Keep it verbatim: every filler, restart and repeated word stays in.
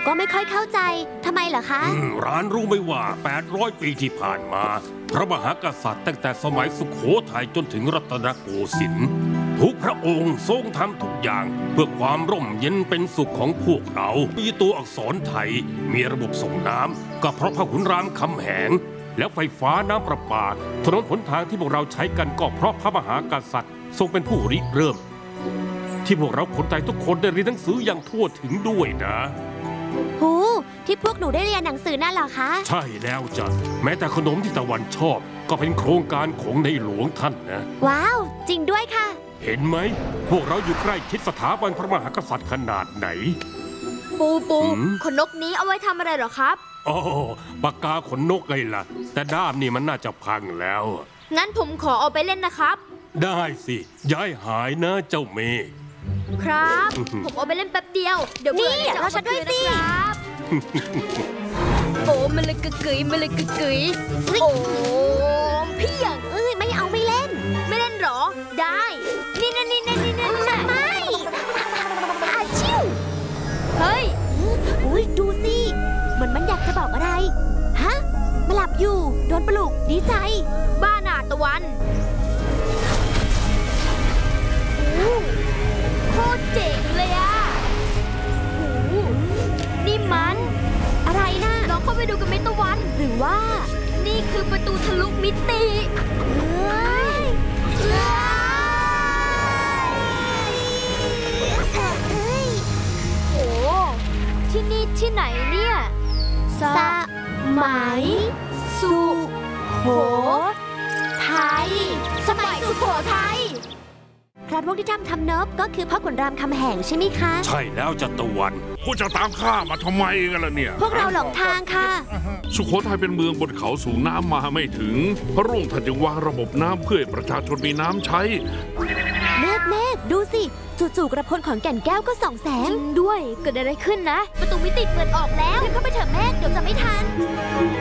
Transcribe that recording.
ก็ไม่ค่อยเข้าใจทำไมเหรอคะร้านรู้ไหมว่าแปดร้อยปีที่ผ่านมาพระมหากษัตริย์ตั้งแต่สมัยสุโขทัยจนถึงรัตนโกสินทร์ทุกพระองค์ทรงทำทุกอย่างเพื่อความร่มเย็นเป็นสุขของพวกเรามีตัวอักษรไทยมีระบบส่งน้ำก็เพราะพระขุนรามคำแหงแล้วไฟฟ้าน้ำประปาถนนหนทางที่พวกเราใช้กันก็เพราะพระมหากษัตริย์ทรงเป็นผู้ริเริ่มที่พวกเราคนไทยทุกคนได้เรียนหนังสืออย่างทั่วถึงด้วยนะหูที่พวกหนูได้เรียนหนังสือนั่นเหรอคะใช่แล้วจ้ะแม้แต่ขนมที่ตะวันชอบก็เป็นโครงการของในหลวงท่านนะว้าวจริงด้วยค่ะเห็นไหมพวกเราอยู่ใกล้ชิดสถาบันพระมหากษัตริย์ขนาดไหนปูปูขนนกนี้เอาไว้ทำอะไรหรอครับอ๋อปากกาขนนกไงล่ะแต่ด้ามนี่มันน่าจะพังแล้วงั้นผมขอเอาไปเล่นนะครับได้สิย้ายหายนะเจ้าเมฆครับผมเอาไปเล่นแป๊บเดียวเดี๋ยวนี่เราฉันด้วยสิโอ้มันเลยกึกกึ๋ยมันเลยกึกกึ๋ยโอ้พี่อย่างเอ้ยไม่เอาไม่เล่นไม่เล่นหรอได้นี่นี่นี่นี่นี่นี่ไม่อาชิวเฮ้ยอุ้ยดูสิเหมือนมันอยากจะบอกอะไรฮะมาหลับอยู่โดนปลุกดีใจบ้าหนาตะวันโคตรเจ๋งเลยอะโอ้นี่มันอะไรนะลองเข้าไปดูกันไหมตะวันหรือว่านี่คือประตูทะลุมิติเฮ้ยโอ้ที่นี่ที่ไหนเนี่ยสมัยสุโขทัยสมัยสุโขทัยพระพวกที่ทำทำเนิบก็คือพ่อขุนรามคำแหงใช่ไหมคะใช่แล้วจัตวันพวกจะตามข้ามาทำไมกันล่ะเนี่ยพวกเราหลงทางค่ะสุโขทัยเป็นเมืองบนเขาสูงน้ำมาไม่ถึงพระรุ่งท่านจึงวางระบบน้ำเพื่อให้ประชาชนมีน้ำใช้เมฆเมฆดูสิจู่ๆกระพลของแก่นแก้วก็ส่องแสงจริงด้วยเกิดอะไรขึ้นนะประตูมิติเปิดออกแล้วเข้าไปเถอะเมฆเดี๋ยวจะไม่ทัน